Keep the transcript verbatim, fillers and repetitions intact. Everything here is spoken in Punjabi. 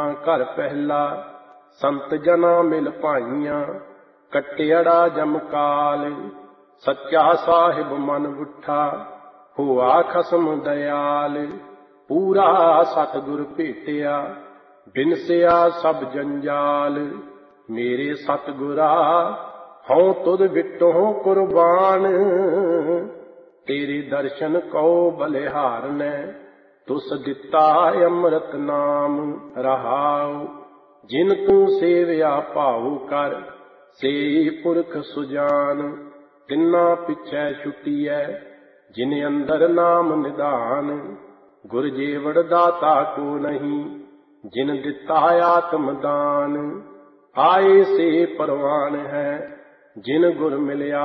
ਘਰ ਪਹਿਲਾ, ਸੰਤ ਜਨਾ ਮਿਲ ਭਾਈਆਂ, ਕੱਟਿਅੜਾ ਜਮਕਾਲ। ਸੱਚਾ ਸਾਹਿਬ ਮਨ ਬੁੱਠਾ, ਹੋਆ ਖਸਮ ਦਇਆਲ। ਪੂਰਾ ਸਤਿਗੁਰ ਭੇਟਿਆ, ਬਿਨਸਿਆ ਸਭ ਜੰਜਾਲ। ਮੇਰੇ ਸਤਿਗੁਰਾ ਹਉ ਤੁਧ ਵਿਟਹੁ ਕੁਰਬਾਨ, ਤੇਰੇ ਦਰਸ਼ਨ ਕਉ ਬਲਿਹਾਰਨੈ। ਤੁਸ ਦਿੱਤਾ ਅੰਮ੍ਰਿਤ ਨਾਮ ਰਹਾਉ, ਜਿਨ ਤੂੰ ਸੇਵਿਆ ਭਾਉ ਕਰ, ਸੇ ਪੁਰਖ ਸੁਜਾਨ। ਤਿੰਨਾ ਪਿਛੈ ਛੁਟੀਐ, ਜਿਨ ਅੰਦਰ ਨਾਮ ਨਿਧਾਨ। ਗੁਰ ਜੀਵੜ ਦਾਤਾ ਕੋ ਨਹੀਂ, ਜਿਨ ਦਿੱਤਾ ਆਤਮ ਦਾਨ। ਆਏ ਸੇ ਪਰਵਾਨ ਹੈ, ਜਿਨ ਗੁਰ ਮਿਲਿਆ